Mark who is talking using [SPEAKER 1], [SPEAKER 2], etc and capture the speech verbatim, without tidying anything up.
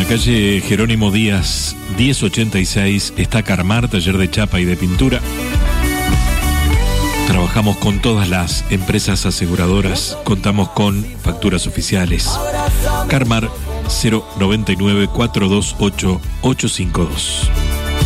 [SPEAKER 1] la calle Jerónimo Díaz, diez ochenta y seis, está Carmar, taller de chapa y de pintura. Trabajamos con todas las empresas aseguradoras, contamos con facturas oficiales. Carmar, cero noventa y nueve, cuatrocientos veintiocho, ochocientos cincuenta y dos.